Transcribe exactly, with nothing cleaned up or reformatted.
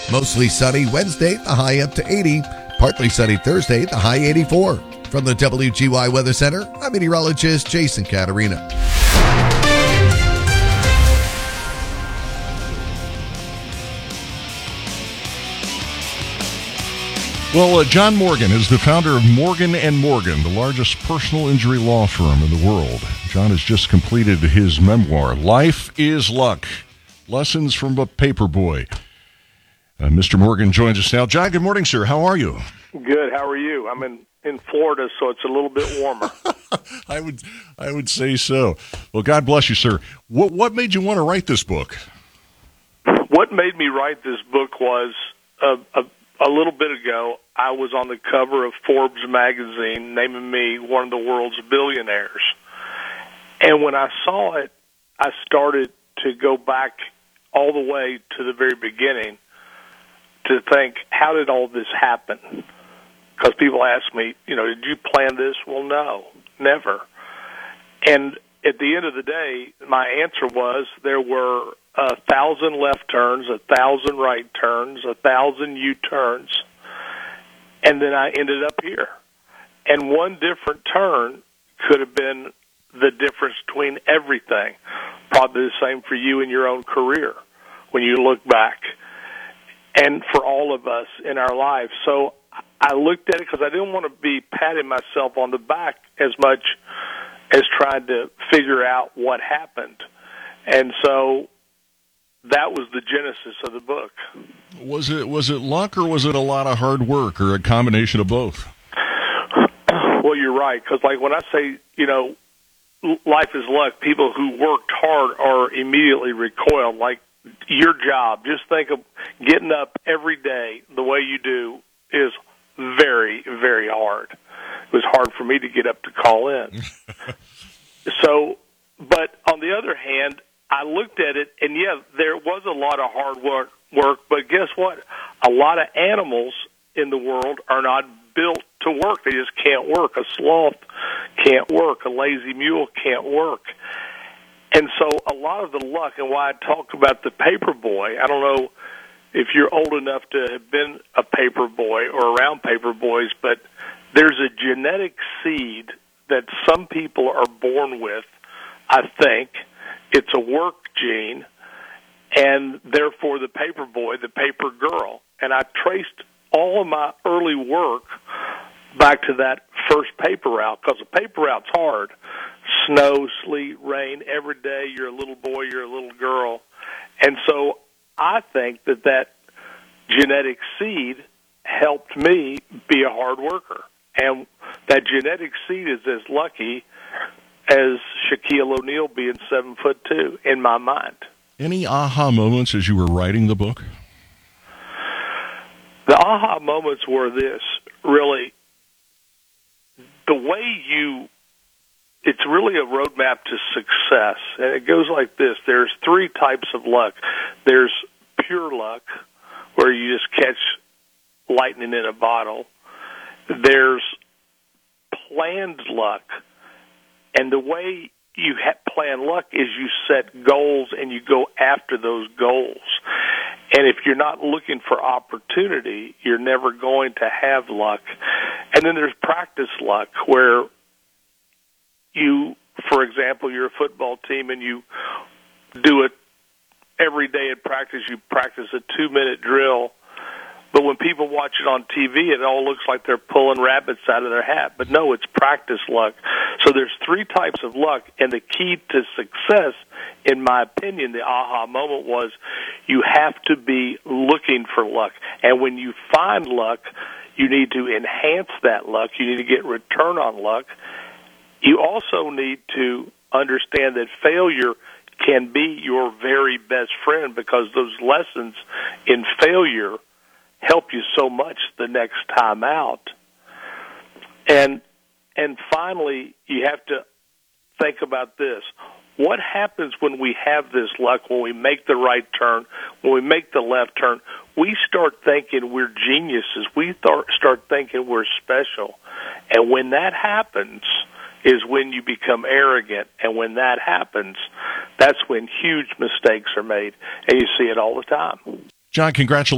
Mostly sunny Wednesday, the high up to eighty. Partly sunny Thursday, the high eighty-four. From the W G Y Weather Center, I'm meteorologist Jason Caterina. Well, uh, John Morgan is the founder of Morgan and Morgan, the largest personal injury law firm in the world. John has just completed his memoir, Life is Luck, Lessons from a Paperboy. Uh, Mister Morgan joins us now. John, good morning, sir. How are you? Good. How are you? I'm in, in Florida, so it's a little bit warmer. I would I would say so. Well, God bless you, sir. What what made you want to write this book? What made me write this book was a, a, a little bit ago, I was on the cover of Forbes magazine naming me one of the world's billionaires. And when I saw it, I started to go back all the way to the very beginning to think, how did all this happen? Because people ask me, you know, did you plan this? Well, no, never. And at the end of the day, my answer was there were a thousand left turns, a thousand right turns, a thousand U-turns, and then I ended up here. And one different turn could have been the difference between everything. Probably the same for you in your own career when you look back, and for all of us in our lives. So I looked at it because I didn't want to be patting myself on the back as much as trying to figure out what happened. And so that was the genesis of the book. Was it was it luck, or was it a lot of hard work, or a combination of both? Well, you're right, because like when I say, you know, life is luck, people who worked hard are immediately recoiled. Like your job, just think of getting up every day the way you do is very, very hard. It was hard for me to get up to call in. So, but on the other hand, I looked at it, and yeah, there was a lot of hard work, work, but guess what? A lot of animals in the world are not built to work. They just can't work. A sloth can't work. A lazy mule can't work. And so a lot of the luck, and why I talk about the paper boy, I don't know if you're old enough to have been a paper boy or around paper boys, but there's a genetic seed that some people are born with, I think. It's a work gene, and therefore the paper boy, the paper girl. And I traced all of my early work back to that first paper route, because a paper route's hard. Snow, sleet, rain, every day you're a little boy, you're a little girl. And so I think that that genetic seed helped me be a hard worker. And that genetic seed is as lucky as Shaquille O'Neal being seven foot two in my mind. Any aha moments as you were writing the book? The aha moments were this, really, the way you, it's really a roadmap to success. And it goes like this. There's three types of luck. There's pure luck, where you just catch lightning in a bottle. There's planned luck. And the way you ha- plan luck is you set goals and you go after those goals. And if you're not looking for opportunity, you're never going to have luck. And then there's practice luck, where you, for example, you're a football team and you do it every day in practice. You practice a two-minute drill. But when people watch it on T V, it all looks like they're pulling rabbits out of their hat. But no, it's practice luck. So there's three types of luck, and the key to success, in my opinion, the aha moment was you have to be looking for luck. And when you find luck, you need to enhance that luck. You need to get return on luck. You also need to understand that failure can be your very best friend, because those lessons in failure help you so much the next time out. And and finally, you have to think about this. What happens when we have this luck, when we make the right turn, when we make the left turn? We start thinking we're geniuses. We th- start thinking we're special. And when that happens is when you become arrogant. And when that happens, that's when huge mistakes are made. And you see it all the time. John, congratulations.